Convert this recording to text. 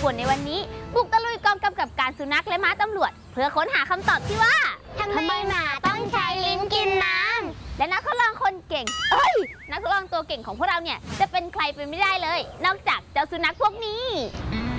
คนในวันนี้บุกตะลุยกองกำกับการสุนัขและม้าตำรวจเพื่อค้นหาคำตอบที่ว่าทำไมหมาต้องใช้ลิ้นกินน้ำและนักทดลองคนเก่งนักทดลองตัวเก่งของพวกเราเนี่ยจะเป็นใครไปไม่ได้เลยนอกจากเจ้าสุนัขพวกนี้